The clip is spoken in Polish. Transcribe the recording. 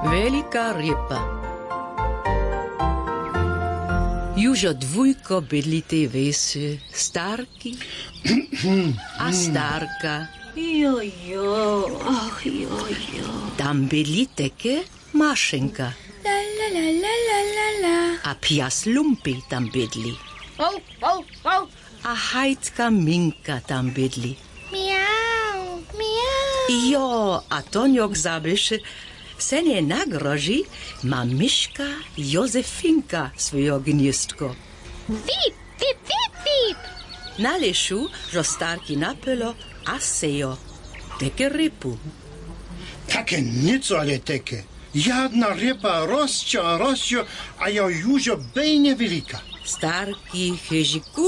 Velika ryba. Južo dvójko bydlitej wesy, starki a starka. Jo, ach, jo. Tam bydli teke Mašenka. La. A pias Lumpy tam bydli. Au. A hajtka Minka tam bydli. Miau. Jo, a Toniok zabyszy se nie nagroži, ma myška Jozefinka svojo gnizdko. Vip. Na lešu, že starki napelo, a sejo, teke rypu. Takie nic ale takie. Jedna ryba rozcio, a ja już bejnie wielika. Starki chyži